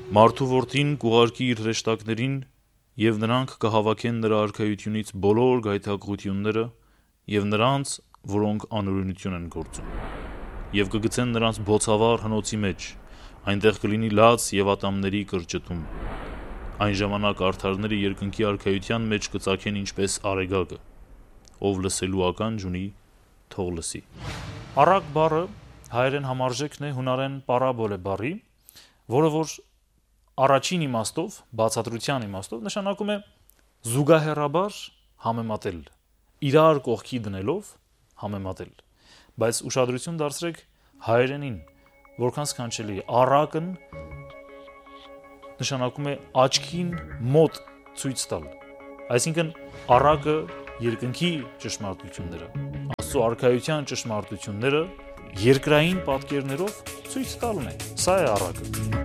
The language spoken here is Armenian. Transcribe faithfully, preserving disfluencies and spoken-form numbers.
Մարդու որդին կուղարկի իր հրեշտակներին եւ նրանք կհավաքեն նրա արքայությունից բոլոր գայթակղությունները եւ նրանց, որոնք անօրենություն են գործում, եւ կգցեն նրանց բոցավառ հնոցի մեջ, այնտեղ կլինի լաց եւ ատամների կրճտում։ Այն ժամանակ արդարները երկնքի արքայության մեջ կծագեն ինչպես արեգակը, ով լսելու ականջ ունի, թող լսի։ Առակ բառը հայերեն համարժեքն է հունարեն պարաբոլ է բառի, որը որ առաջին իմաստով, բացատրության իմաստով նշանակում է զուգահեռաբար համեմատել, իրար կողքի դնելով համեմատել, բայց ուշադրություն դարձրեք հայերենին, որքան սքանչելի է, առակն նշանակում է աչքին մոտ ցույց տալ, այսինքն առակը երկնքի ճշմարտությունները, Աստծո արքայության ճշմարտությունները երկրային պատկերներով ցույց տալն է, սա է առակը։